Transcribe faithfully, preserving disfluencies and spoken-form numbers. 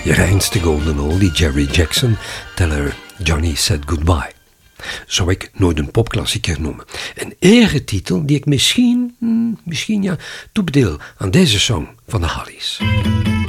Je reinste golden oldie Jerry Jackson, Tell Her Johnny Said Goodbye. Zou ik nooit een popklassieker noemen. Een eretitel die ik misschien, misschien ja, toebedeel aan deze song van de Hollies.